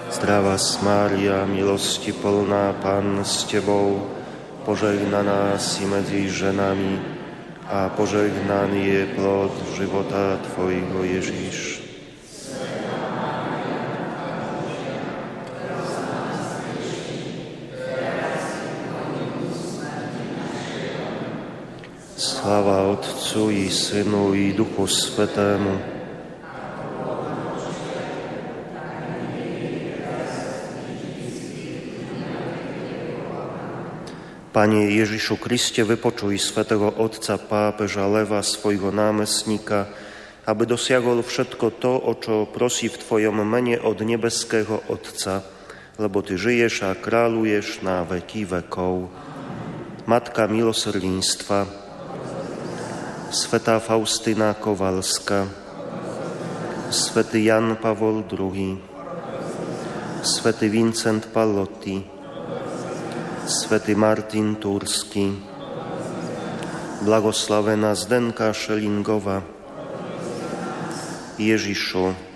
Zdravá Mária, milosti plná, Pán s Tebou, požehnaná si medzi ženami a požehnaný je plod života Tvojho, Ježiš. Sláva Otcu i Synu i Duchu Svätému. Pane Ježišu Kriste, vypočuj svätého Otca pápeža Leva, svojho námestníka, aby dosiahol všetko to, o čo prosí v Tvojom mene od nebeského Otca, lebo Ty žiješ a kráľuješ na veky vekov. Matka milosrdenstva, svätá Faustina Kowalska, svätý Jan Pavol II, svätý Vincent Pallotti, svätý Martin Turský, blahoslavená Zdenka Šelingová. Ježišu,